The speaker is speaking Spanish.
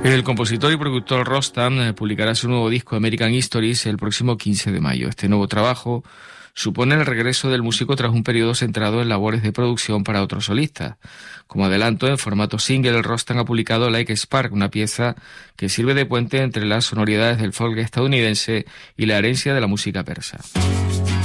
El compositor y productor Rostam publicará su nuevo disco American Histories el próximo 15 de mayo. Este nuevo trabajo supone el regreso del músico tras un periodo centrado en labores de producción para otros solistas. Como adelanto, en formato single, Rostam ha publicado Like a Spark, una pieza que sirve de puente entre las sonoridades del folk estadounidense y la herencia de la música persa.